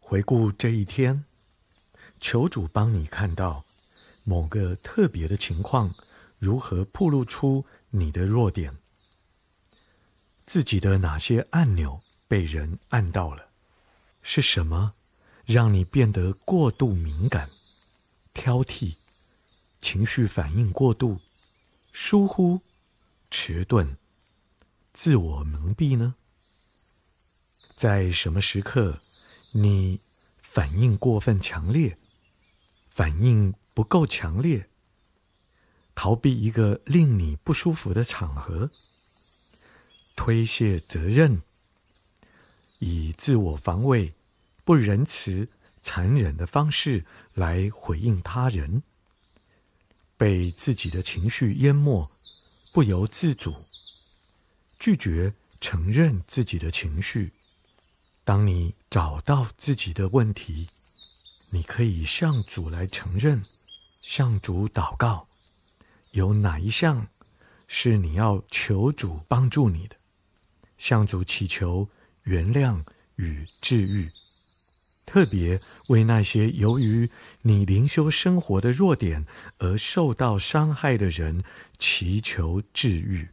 回顾这一天，求主帮你看到某个特别的情况如何暴露出你的弱点，自己的哪些按钮被人按到了，是什么让你变得过度敏感、挑剔、情绪反应过度、疏忽、迟钝、自我蒙蔽呢？在什么时刻你反应过分强烈，反应不够强烈，逃避一个令你不舒服的场合，推卸责任，以自我防卫、不仁慈、残忍的方式来回应他人，被自己的情绪淹没，不由自主，拒绝承认自己的情绪。当你找到自己的问题，你可以向主来承认，向主祷告，有哪一项是你要求主帮助你的，向主祈求原谅与治愈，特别为那些由于你灵修生活的弱点而受到伤害的人祈求治愈。